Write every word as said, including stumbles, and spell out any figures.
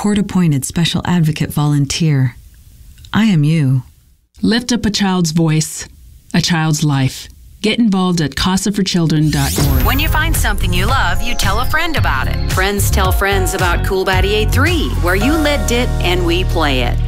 court-appointed special advocate volunteer. I am you. Lift up a child's voice, a child's life. Get involved at casa for children dot org. When you find something you love, you tell a friend about it. Friends tell friends about Cool Bat E A three, where you lived it and we play it.